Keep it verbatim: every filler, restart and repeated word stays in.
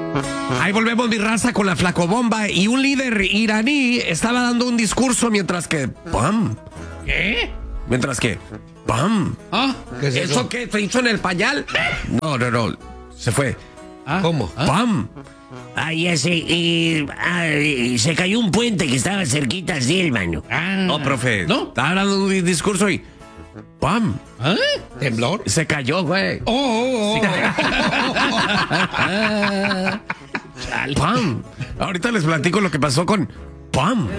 Ahí volvemos, mi raza, con la flacobomba. Y un líder iraní estaba dando un discurso mientras que... ¡Pam! ¿Qué? Mientras que... ¡Pam! ¿Ah? ¿Qué es ¿Eso eso? qué? ¿Se hizo en el pañal? No, no, no. Se fue. ¿Ah? ¿Cómo? ¿Ah? ¡Pam! Ah, ya sé, eh, ah, eh, se cayó un puente que estaba cerquita así, hermano. Ah. No, profe. ¿No? Estaba dando un discurso y... ¡Pam! ¿Ah? ¿Temblor? Se cayó, güey. Oh, oh, oh. ¡Pam! Ahorita les platico lo que pasó con... ¡Pam!